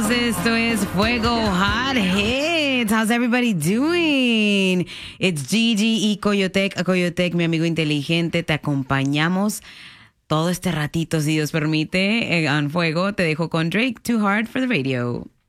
Esto es Fuego Hot Hits. How's everybody doing? It's Gigi y Coyotec. Coyotec, mi amigo inteligente, te acompañamos todo este ratito, si Dios permite, en Fuego. Te dejo con Drake, Too Hard for the Radio.